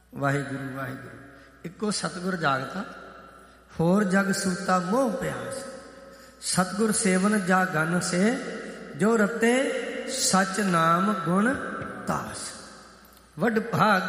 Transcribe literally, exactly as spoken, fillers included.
ਵਾਹਿਗੁਰੂ ਵਾਹਿਗੁਰੂ। ਇੱਕੋ ਸਤਿਗੁਰ ਜਾਗਤਾ, ਹੋਰ ਜਗ ਸੂਤਾ ਮੋਹ ਪਿਆਸ। ਸਤਿਗੁਰ ਸੇਵਨ ਜਾ ਗਨ ਸੇ, ਜੋ ਰਤੇ ਸਚ ਨਾਮ ਗੁਣ ਤਾਸ। ਵੱਡ ਭਾਗ